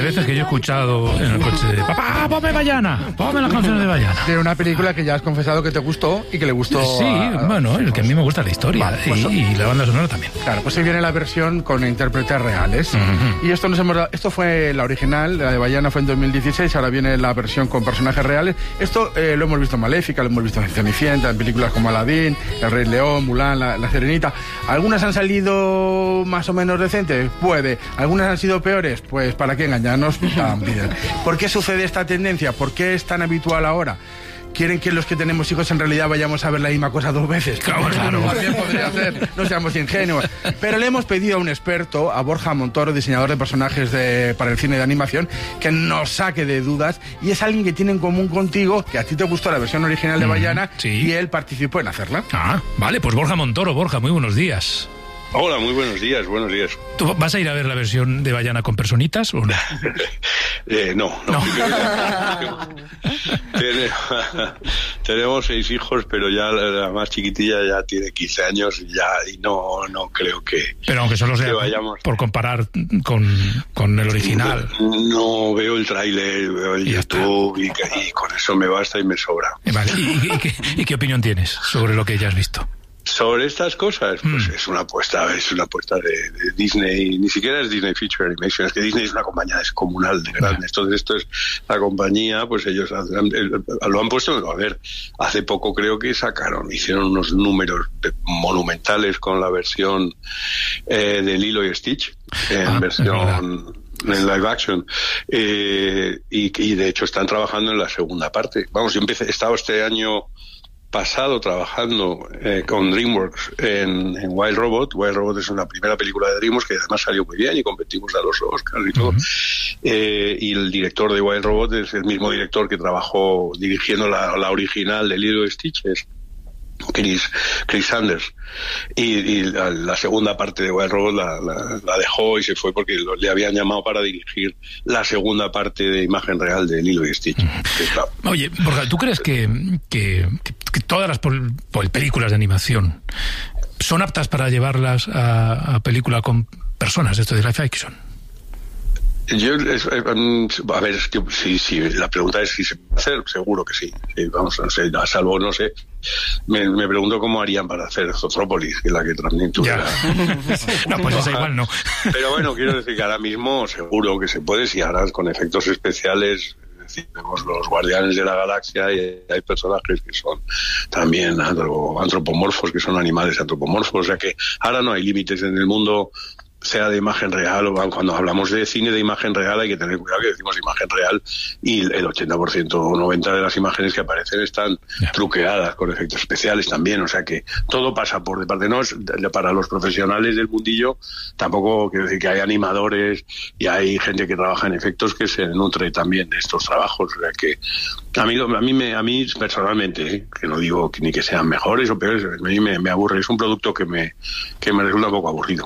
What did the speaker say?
veces que yo he escuchado en el coche de papá, ponme Bayana, ponme las canciones de Bayana. De una película que ya has confesado que te gustó y que le gustó. Sí, bueno, el que a mí me gusta la historia, vale, pues, y la banda sonora también. Claro, pues ahí viene la versión con intérpretes reales. Y esto fue la original, la de Bayana fue en 2016, ahora viene la versión con personajes reales. Esto lo hemos visto en Maléfica, lo hemos visto en Cenicienta, en películas como Aladín, El Rey León, Mulan, la Sirenita. ¿Algunas han salido más o menos decentes? Puede. ¿Algunas han sido peores? Pues para qué engañarnos también. ¿Por qué sucede esta tendencia? ¿Por qué es tan habitual ahora? ¿Quieren que los que tenemos hijos en realidad vayamos a ver la misma cosa 2 veces? Claro. También podría ser, no seamos ingenuos. Pero le hemos pedido a un experto, a Borja Montoro, diseñador de personajes para el cine de animación, que nos saque de dudas, y es alguien que tiene en común contigo, que a ti te gustó la versión original de Bayana, sí. Y él participó en hacerla. Ah, vale, pues Borja Montoro. Borja, muy buenos días. Hola, muy buenos días, buenos días. ¿Tú vas a ir a ver la versión de Bayana con personitas o no? No. Tenemos 6 hijos, pero ya la más chiquitilla ya tiene 15 años y no creo que... Pero aunque solo sea por comparar con el original. No veo el tráiler, veo el YouTube y con eso me basta y me sobra. Vale. ¿Y qué opinión tienes sobre lo que ya has visto? Sobre estas cosas, pues es una apuesta de Disney, ni siquiera es Disney Feature Animation, es que Disney es una compañía descomunal de grande. Entonces esto es la compañía, pues ellos lo han puesto, a ver, hace poco creo que hicieron unos números monumentales con la versión de Lilo y Stitch, en versión... en live action, y de hecho están trabajando en la segunda parte. Vamos, yo he estado este año pasado trabajando con DreamWorks en Wild Robot. Wild Robot es una primera película de DreamWorks que además salió muy bien y competimos a los Oscars y todo. Y el director de Wild Robot es el mismo director que trabajó dirigiendo la original de Lilo y Stitch, Chris Sanders, y la segunda parte de Wild Robot la dejó y se fue porque le habían llamado para dirigir la segunda parte de imagen real de Lilo y Stitch. Oye, Borja, ¿tú crees que todas las películas de animación son aptas para llevarlas a película con personas, esto de live action? A ver, es que sí, la pregunta es si se puede hacer, seguro que sí. Vamos, no sé, a salvo, no sé. Me pregunto cómo harían para hacer Zootropolis, que es la que también tuviera. No, pues esa igual no. Pero bueno, quiero decir que ahora mismo seguro que se puede, si ahora con efectos especiales. Vemos los Guardianes de la Galaxia y hay personajes que son también antropomorfos, que son animales antropomorfos, o sea que ahora no hay límites en el mundo, sea de imagen real o cuando hablamos de cine de imagen real hay que tener cuidado que decimos imagen real y el 80% o 90% de las imágenes que aparecen están truqueadas con efectos especiales también, o sea que todo pasa por de parte, no es para los profesionales del mundillo, tampoco quiero decir que hay animadores y hay gente que trabaja en efectos que se nutre también de estos trabajos, o sea que a mí personalmente, que no digo ni que sean mejores o peores, a mí me aburre, es un producto que me resulta un poco aburrido.